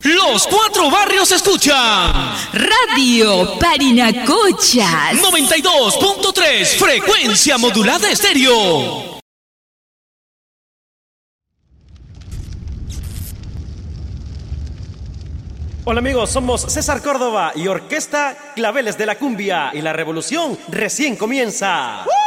Los cuatro barrios escuchan Radio Parinacochas 92.3 frecuencia modulada estéreo. Hola amigos, somos César Córdoba y Orquesta Claveles de la Cumbia y la revolución recién comienza.